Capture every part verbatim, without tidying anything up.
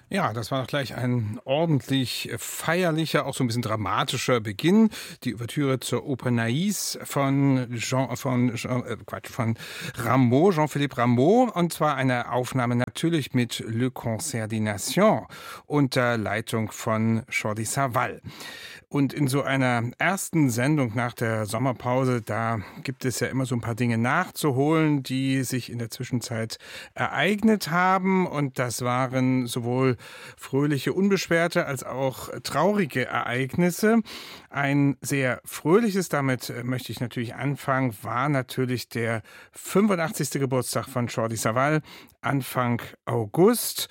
Ja, das war doch gleich ein ordentlich feierlicher, auch so ein bisschen dramatischer Beginn. Die Ouvertüre zur Oper Nais von Jean, von Jean, äh, Quatsch, von Rameau, Jean-Philippe Rameau. Und zwar eine Aufnahme natürlich mit Le Concert des Nations unter Leitung von Jordi Savall. Und in so einer ersten Sendung nach der Sommerpause, da gibt es ja immer so ein paar Dinge nachzuholen, die sich in der Zwischenzeit ereignet haben. Und das waren sowohl fröhliche, unbeschwerte als auch traurige Ereignisse. Ein sehr fröhliches, damit möchte ich natürlich anfangen, war natürlich der fünfundachtzigste Geburtstag von Jordi Savall, Anfang August.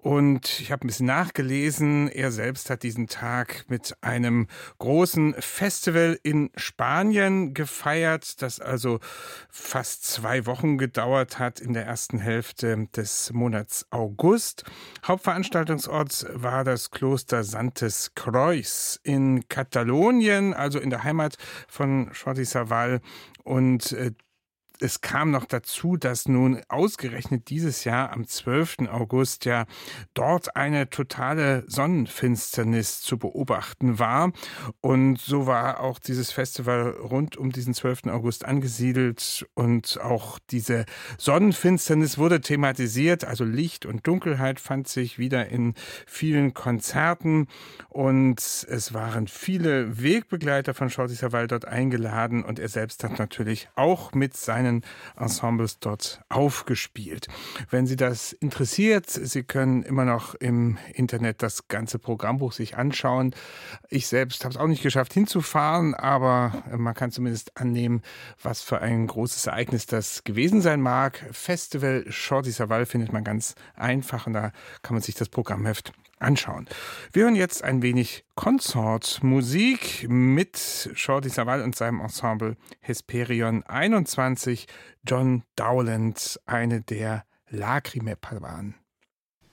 Und ich habe ein bisschen nachgelesen. Er selbst hat diesen Tag mit einem großen Festival in Spanien gefeiert, das also fast zwei Wochen gedauert hat in der ersten Hälfte des Monats August. Hauptveranstaltungsort war das Kloster Santes Creus in Katalonien, also in der Heimat von Jordi Savall. Und äh, Es kam noch dazu, dass nun ausgerechnet dieses Jahr am zwölften August ja dort eine totale Sonnenfinsternis zu beobachten war. Und so war auch dieses Festival rund um diesen zwölften August angesiedelt. Und auch diese Sonnenfinsternis wurde thematisiert. Also Licht und Dunkelheit fand sich wieder in vielen Konzerten. Und es waren viele Wegbegleiter von Jordi Savall dort eingeladen. Und er selbst hat natürlich auch mit seinen Ensembles dort aufgespielt. Wenn Sie das interessiert, Sie können immer noch im Internet das ganze Programmbuch sich anschauen. Ich selbst habe es auch nicht geschafft hinzufahren, aber man kann zumindest annehmen, was für ein großes Ereignis das gewesen sein mag. Festival Jordi Savall findet man ganz einfach und da kann man sich das Programmheft anschauen. Wir hören jetzt ein wenig Konzertmusik mit Jordi Savall und seinem Ensemble Hesperion einundzwanzig, John Dowland, eine der Lacrime Pavanen.